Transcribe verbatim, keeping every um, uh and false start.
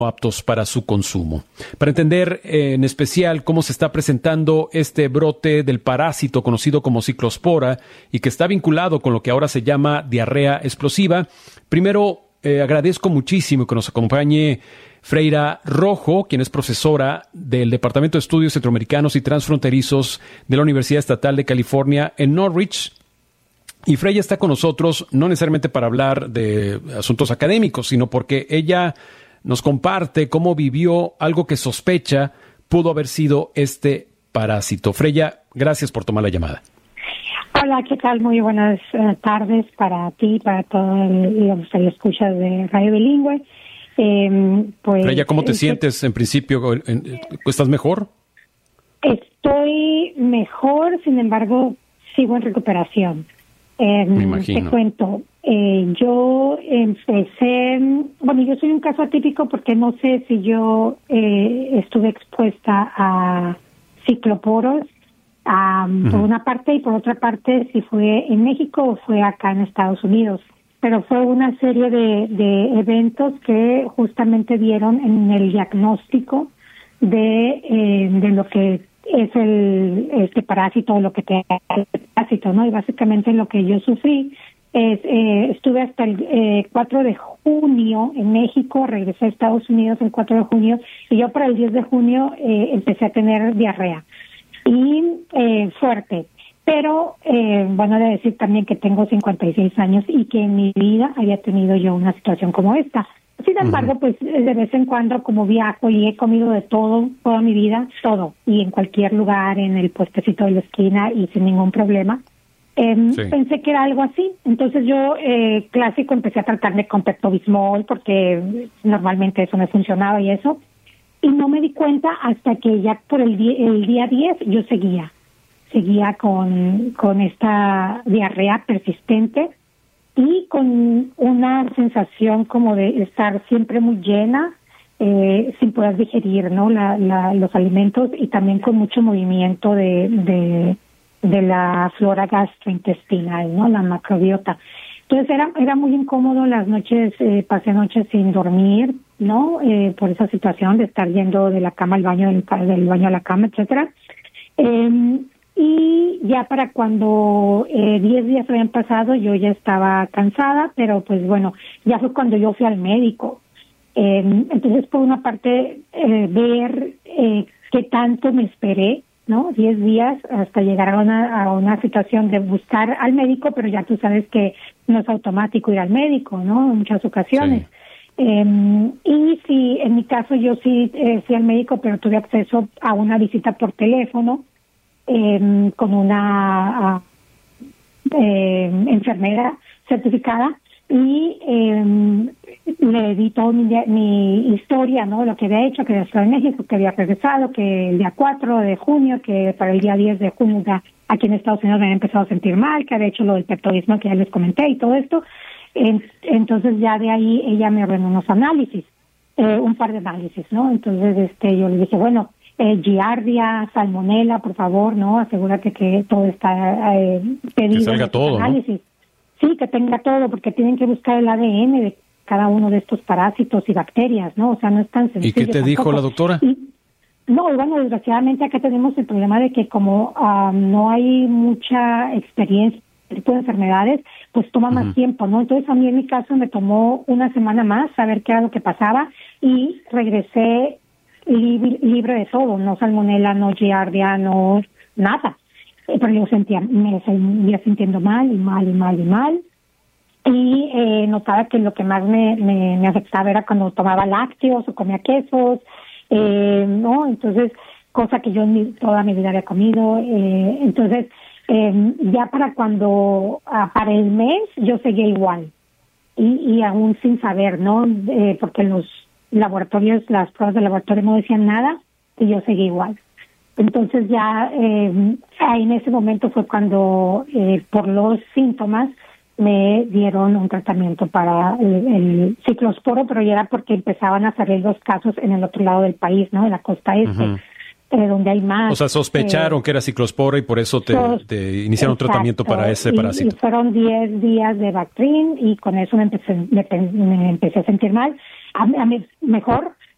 aptos para su consumo. Para entender eh, en especial cómo se está presentando este brote del parásito conocido como ciclospora y que está vinculado con lo que ahora se llama diarrea explosiva, primero eh, agradezco muchísimo que nos acompañe Freira Rojo, quien es profesora del Departamento de Estudios Centroamericanos y Transfronterizos de la Universidad Estatal de California en Norwich. Y Freya está con nosotros no necesariamente para hablar de asuntos académicos, sino porque ella nos comparte cómo vivió algo que sospecha pudo haber sido este parásito. Freya, gracias por tomar la llamada. Hola, ¿qué tal? Muy buenas uh, tardes para ti, para todos los que escuchas de Radio Bilingüe. Eh, pues, Freya, ¿cómo te eh, sientes en principio? ¿Estás mejor? Estoy mejor, sin embargo, sigo en recuperación. Eh, Me imagino. Te cuento, eh, yo empecé, bueno, yo soy un caso atípico porque no sé si yo eh, estuve expuesta a cicloporos, um, uh-huh. por una parte, y por otra parte, si fue en México o fue acá en Estados Unidos. Pero fue una serie de, de eventos que justamente dieron en el diagnóstico de, eh, de lo que es el este parásito o lo que te el parásito, ¿no? Y básicamente lo que yo sufrí es, eh, estuve hasta el eh, cuatro de junio en México, regresé a Estados Unidos el cuatro de junio, y yo para el diez de junio eh, empecé a tener diarrea, y eh, fuerte. Pero, eh, bueno, de decir también que tengo cincuenta y seis años y que en mi vida había tenido yo una situación como esta. Sin embargo, uh-huh. pues de vez en cuando, como viajo y he comido de todo, toda mi vida, todo, y en cualquier lugar, en el puestecito de la esquina y sin ningún problema, eh, sí. pensé que era algo así. Entonces yo, eh, clásico, empecé a tratarme con Pepto-Bismol porque normalmente eso me funcionaba y eso, y no me di cuenta hasta que ya por el, di- el día diez yo seguía, seguía con, con esta diarrea persistente, y con una sensación como de estar siempre muy llena, eh, sin poder digerir, ¿no? La, la, los alimentos, y también con mucho movimiento de, de, de la flora gastrointestinal, ¿no? La macrobiota. Entonces era era muy incómodo las noches, eh, pasé noches sin dormir, ¿no? Eh, por esa situación de estar yendo de la cama al baño, del, del baño a la cama, etcétera. Eh, Y ya para cuando eh, diez días habían pasado, yo ya estaba cansada, pero pues bueno, ya fue cuando yo fui al médico. Eh, entonces, por una parte, eh, ver eh, qué tanto me esperé, ¿no? Diez días hasta llegar a una, a una situación de buscar al médico, pero ya tú sabes que no es automático ir al médico, ¿no? En muchas ocasiones. Sí. Eh, y sí, en mi caso yo sí eh, fui al médico, pero tuve acceso a una visita por teléfono, Eh, con una eh, enfermera certificada, y eh, le di toda mi, mi historia, ¿no? Lo que había hecho, que había estado en México, que había regresado, que el día cuatro de junio, que para el día diez de junio ya aquí en Estados Unidos me había empezado a sentir mal, que había hecho lo del Pepto-Bismol que ya les comenté y todo esto. En, entonces ya de ahí ella me ordenó unos análisis, eh, un par de análisis, ¿no? Entonces este yo le dije, bueno, Eh, giardia, salmonela, por favor, ¿no? Asegúrate que todo está eh, pedido. Que salga todo, análisis. ¿no? Sí, que tenga todo, porque tienen que buscar el A D N de cada uno de estos parásitos y bacterias, ¿no? O sea, no es tan sencillo. ¿Y qué te tampoco. dijo la doctora? Y, no, bueno, desgraciadamente acá tenemos el problema de que como um, no hay mucha experiencia en este tipo de enfermedades, pues toma uh-huh. más tiempo, ¿no? Entonces a mí en mi caso me tomó una semana más saber qué era lo que pasaba, y regresé Libre, libre de todo, no salmonela, no giardia, no nada. Pero yo sentía, me seguía sintiendo mal y mal y mal y mal. Y eh, notaba que lo que más me, me, me afectaba era cuando tomaba lácteos o comía quesos, eh, ¿no? Entonces, cosa que yo ni, toda mi vida había comido. Eh, entonces, eh, ya para cuando, ah, para el mes, yo seguía igual. Y, y aún sin saber, ¿no? Eh, porque los laboratorios, las pruebas de laboratorio no decían nada, y yo seguí igual. Entonces ya eh, ahí en ese momento fue cuando eh, por los síntomas me dieron un tratamiento para el, el ciclosporo, pero ya era porque empezaban a salir los casos en el otro lado del país, ¿no? En la costa este, uh-huh. eh, donde hay más. O sea, sospecharon eh, que era ciclosporo y por eso te, sos, te iniciaron un tratamiento para ese parásito. Y, y fueron diez días de Bactrim, y con eso me empecé, me, me empecé a sentir mal. A, a mí, mejor,